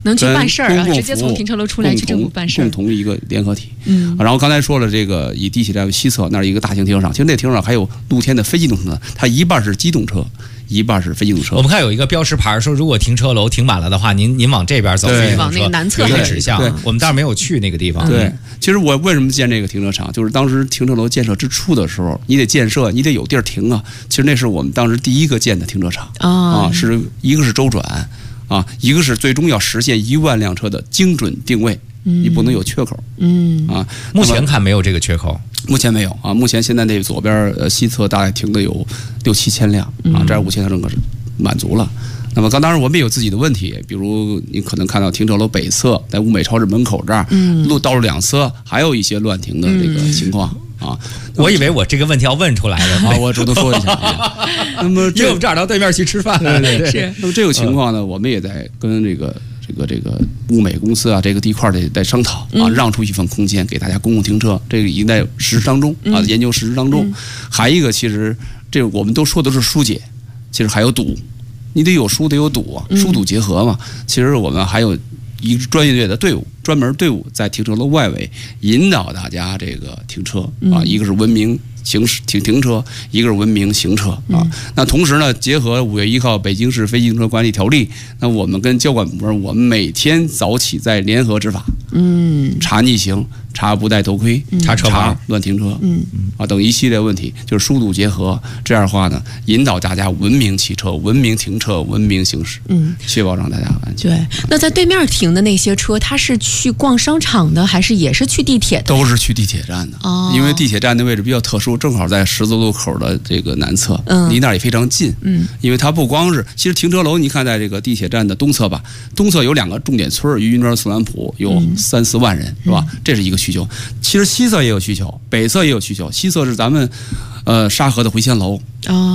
能去办事儿啊，直接从停车楼出来去政府办事儿， 共同一个联合体。然后刚才说了这个以地铁站为西侧那儿一个大型停车场，其实那停车场还有露天的非机动车，它一半是机动车，一半是非机动车。 我们看有一个标识牌说，如果停车楼停满了的话，您往这边走， 往那个南侧有一个指向。我们当然没有去那个地方。 对，其实我为什么建这个停车场，就是当时停车楼建设之初的时候，你得建设，你得有地儿停啊。其实那是我们当时第一个建的停车场是一个是周转一个是最终要实现1万辆车的精准定位。你不能有缺口， 目前看没有这个缺口， 目前没有啊。目前现在那左边西侧大概停的有6-7千辆这5000辆整个是满足了。那么当然我们也有自己的问题，比如你可能看到停车楼北侧在物美超市门口这儿，道路两侧还有一些乱停的这个情况我以为我这个问题要问出来了我主动说一下那么因为我们这儿到对面去吃饭， 对是。那么这个情况呢，我们也在跟这个物美公司这个地块在商讨让出一份空间给大家公共停车，这个已经在实施当中研究实施当中。还一个，其实这个我们都说的是疏解，其实还有堵，你得有疏得有堵疏堵结合嘛。其实我们还有一个专业的队伍，专门队伍在停车楼外围引导大家这个停车一个是文明行驶停车，一个是文明行车那同时呢，结合5月1号北京市非机动车管理条例，那我们跟交管部门，我们每天早起在联合执法，查逆行，查不戴头盔， 查车牌， 乱停车，等一系列问题，就是疏堵结合。这样的话呢，引导大家文明骑车、文明停车、文明行驶，确保让大家安全。 对，那在对面停的那些车，它是去逛商场的，还是也是去地铁的？ 都是去地铁站的因为地铁站的位置比较特殊，正好在十字路口的这个南侧，离那儿也非常近。因为它不光是，其实停车楼你看在这个地铁站的东侧吧，东侧有2个重点村，榆云庄、索兰浦，有3-4万人，是吧？这是一个需求。其实西侧也有需求，北侧也有需求。西侧是咱们沙河的回迁楼